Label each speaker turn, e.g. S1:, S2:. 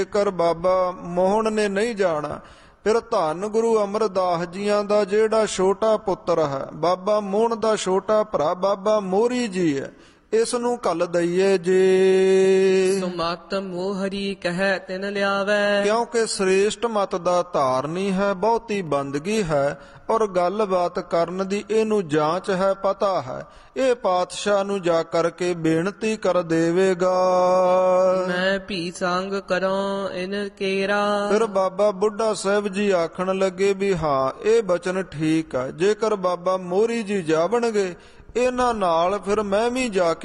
S1: ਜੇਕਰ ਬਾਬਾ ਮੋਹਨ ਨੇ ਨਹੀਂ ਜਾਣਾ, ਫਿਰ ਧੰਨ ਗੁਰੂ ਅਮਰਦਾਸ ਜੀਆਂ ਦਾ ਜਿਹੜਾ ਛੋਟਾ ਪੁੱਤਰ ਹੈ, ਬਾਬਾ ਮੋਹਨ ਦਾ ਛੋਟਾ ਭਰਾ ਬਾਬਾ ਮੋਹਰੀ ਜੀ ਹੈ, ਇਸ ਨੂੰ ਘੱਲ ਦਈਏ ਜੀ।
S2: ਸੁਮਤ ਮੋਹਰੀ ਕਹਿ ਤਿਨ ਲਿਆਵੈ,
S1: ਕਿਉਂਕਿ ਸ੍ਰੇਸ਼ਟ ਮਤ ਦਾ ਧਾਰਨੀ ਹੈ, ਬਹੁਤੀ ਬੰਦਗੀ ਹੈ ਔਰ ਗੱਲਬਾਤ ਕਰਨ ਦੀ ਇਹਨੂੰ ਜਾਂਚ ਹੈ, ਪਤਾ ਹੈ। ਇਹ ਪਾਤਸ਼ਾਹ ਨੂੰ ਜਾ ਕਰਕੇ ਬੇਨਤੀ ਕਰ ਦੇਵੇਗਾ।
S2: ਮੈਂ ਭੀ ਸੰਗ ਕਰਾਂ ਇਨ ਕੇਰਾ।
S1: ਫਿਰ ਬਾਬਾ ਬੁੱਢਾ ਸਾਹਿਬ ਜੀ ਆਖਣ ਲੱਗੇ ਵੀ ਹਾਂ, ਇਹ ਬਚਨ ਠੀਕ ਹੈ। ਜੇਕਰ ਬਾਬਾ ਮੋਹਰੀ ਜੀ ਜਾਵਣਗੇ ਇਹਨਾਂ ਨਾਲ, ਫਿਰ ਮੈਂ ਵੀ ਜਾ ਕੇ